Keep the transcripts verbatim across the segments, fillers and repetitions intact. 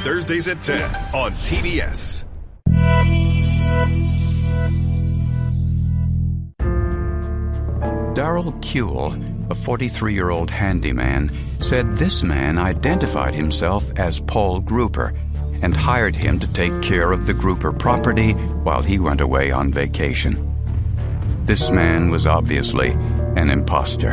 Thursdays at ten on T B S. Darrell Kuehl, a forty-three-year-old handyman, said this man identified himself as Paul Gruber and hired him to take care of the Gruber property while he went away on vacation. This man was obviously an imposter.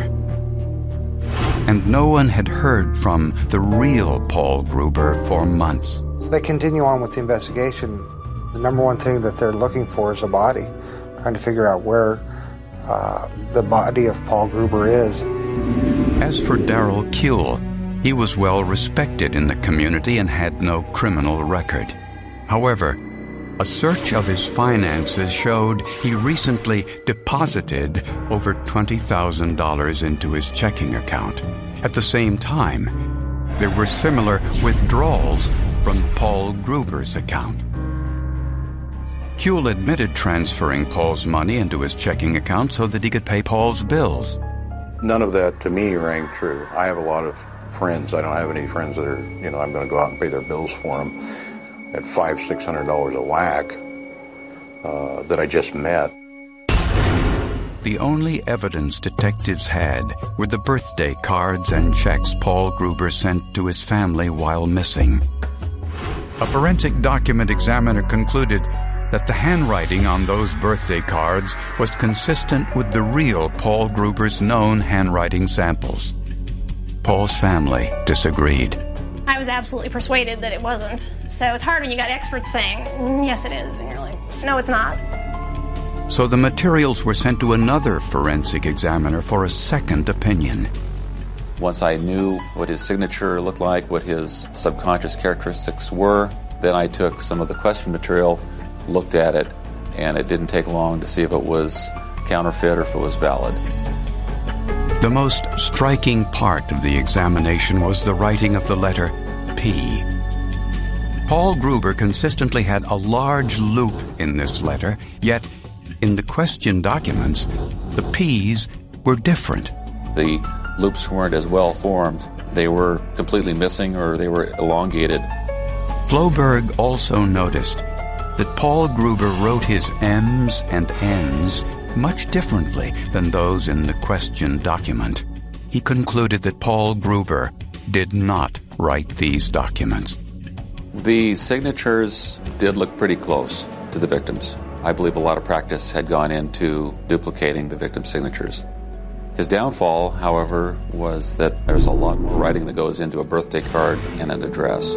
And no one had heard from the real Paul Gruber for months. They continue on with the investigation. The number one thing that they're looking for is a body, trying to figure out where uh, the body of Paul Gruber is. As for Darrell Kuehl, he was well respected in the community and had no criminal record. However, a search of his finances showed he recently deposited over twenty thousand dollars into his checking account. At the same time, there were similar withdrawals from Paul Gruber's account. Kuehl admitted transferring Paul's money into his checking account so that he could pay Paul's bills. None of that, to me, rang true. I have a lot of friends. I don't have any friends that are, you know, I'm going to go out and pay their bills for them at five, six hundred dollars a whack uh, that I just met. The only evidence detectives had were the birthday cards and checks Paul Gruber sent to his family while missing. A forensic document examiner concluded that the handwriting on those birthday cards was consistent with the real Paul Gruber's known handwriting samples. Paul's family disagreed. I was absolutely persuaded that it wasn't. So it's hard when you got experts saying, mm, yes it is, and you're like, no it's not. So the materials were sent to another forensic examiner for a second opinion. Once I knew what his signature looked like, what his subconscious characteristics were, then I took some of the question material, looked at it, and it didn't take long to see if it was counterfeit or if it was valid. The most striking part of the examination was the writing of the letter P. Paul Gruber consistently had a large loop in this letter, yet in the question documents, the P's were different. The loops weren't as well formed. They were completely missing or they were elongated. Floberg also noticed that Paul Gruber wrote his M's and N's much differently than those in the question document. He concluded that Paul Gruber did not write these documents. The signatures did look pretty close to the victims. I believe a lot of practice had gone into duplicating the victim's signatures. His downfall, however, was that there's a lot more writing that goes into a birthday card and an address.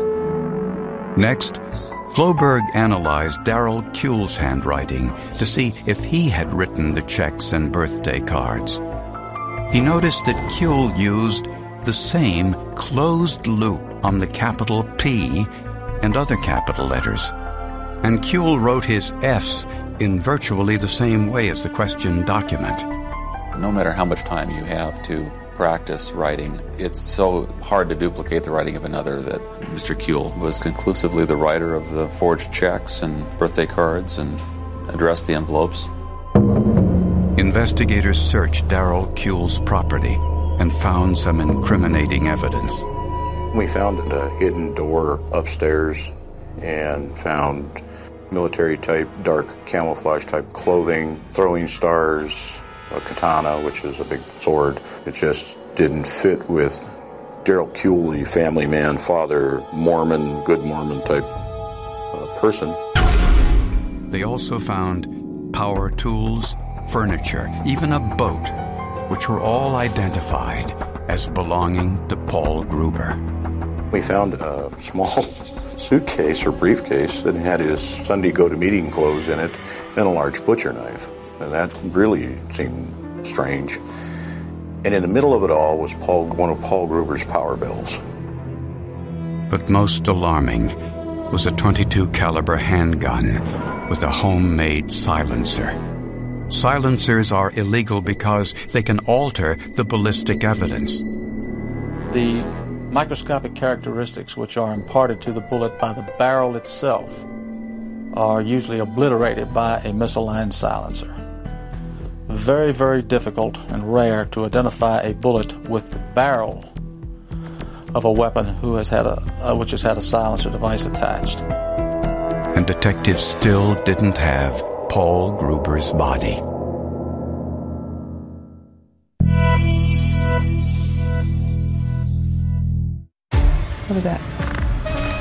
Next, Floberg analyzed Darrell Kuehl's handwriting to see if he had written the checks and birthday cards. He noticed that Kuehl used the same closed loop on the capital P and other capital letters, and Kuehl wrote his F's in virtually the same way as the question document. No matter how much time you have to practice writing, it's so hard to duplicate the writing of another that Mister Kuehl was conclusively the writer of the forged checks and birthday cards and addressed the envelopes. Investigators searched Darrell Kuehl's property and found some incriminating evidence. We found a hidden door upstairs and found military-type, dark camouflage-type clothing, throwing stars, a katana, which is a big sword. It just didn't fit with Darrell Kuehl, the family man, father, Mormon, good Mormon-type uh, person. They also found power tools, furniture, even a boat, which were all identified as belonging to Paul Gruber. We found a small suitcase or briefcase that had his Sunday go-to-meeting clothes in it and a large butcher knife. And that really seemed strange. And in the middle of it all was Paul, one of Paul Gruber's power bills. But most alarming was a twenty-two caliber handgun with a homemade silencer. Silencers are illegal because they can alter the ballistic evidence. The microscopic characteristics which are imparted to the bullet by the barrel itself are usually obliterated by a misaligned silencer. Very, very difficult and rare to identify a bullet with the barrel of a weapon who has had a, uh, which has had a silencer device attached. And detectives still didn't have Paul Gruber's body. What was that?